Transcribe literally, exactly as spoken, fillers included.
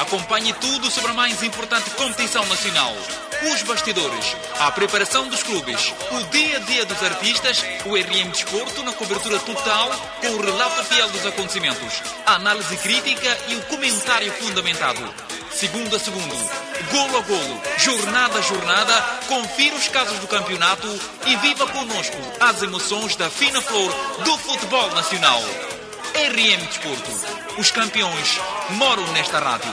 Acompanhe tudo sobre a mais importante competição nacional. Os bastidores, a preparação dos clubes, o dia a dia dos artistas, o R M Desporto na cobertura total, com o relato fiel dos acontecimentos, a análise crítica e o comentário fundamentado. Segundo a segundo, golo a golo, jornada a jornada, confira os casos do campeonato e viva connosco as emoções da fina flor do futebol nacional. R M Desporto. Os campeões moram nesta rádio.